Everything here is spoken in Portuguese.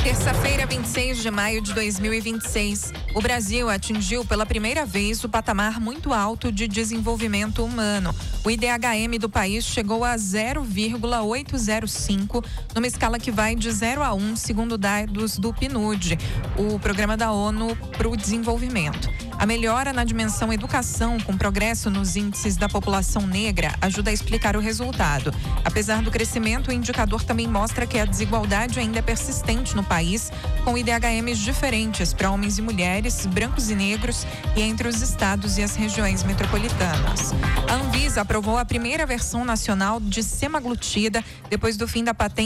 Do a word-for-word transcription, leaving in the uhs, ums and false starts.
Terça-feira, vinte e seis de maio de dois mil e vinte e seis. O Brasil atingiu pela primeira vez o patamar muito alto de desenvolvimento humano. O I D H M do país chegou a zero vírgula oitocentos e cinco, numa escala que vai de zero a um, segundo dados do P N U D, o Programa da ONU para o Desenvolvimento. A melhora na dimensão educação, com progresso nos índices da população negra, ajuda a explicar o resultado. Apesar do crescimento, o indicador também mostra que a desigualdade ainda é persistente no país, com I D H Ms diferentes para homens e mulheres, brancos e negros e entre os estados e as regiões metropolitanas. A Anvisa aprovou a primeira versão nacional de semaglutida depois do fim da patente